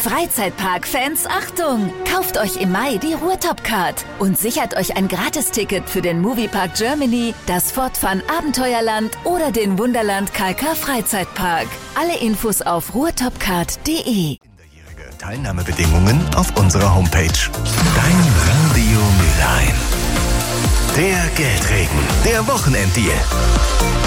Freizeitpark-Fans, Achtung! Kauft euch im Mai die Ruhrtop-Card und sichert euch ein Gratisticket für den Moviepark Germany, das Fortfun Abenteuerland oder den Wunderland KK Freizeitpark. Alle Infos auf ruhrtopcard.de. Teilnahmebedingungen auf unserer Homepage. Dein Radio Mülheim. Der Geldregen, der Wochenenddeal.